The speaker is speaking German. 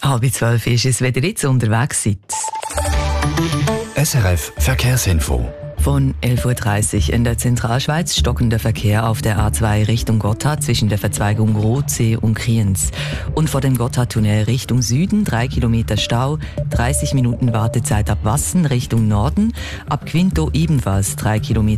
11:30 ist es, wenn ihr jetzt unterwegs seid. SRF Verkehrsinfo. Von 11:30 Uhr in der Zentralschweiz stockender Verkehr auf der A2 Richtung Gotthard zwischen der Verzweigung Rothsee und Kriens. Und vor dem Gotthardtunnel Richtung Süden 3 Kilometer Stau, 30 Minuten Wartezeit ab Wassen Richtung Norden, ab Quinto ebenfalls 3 Kilometer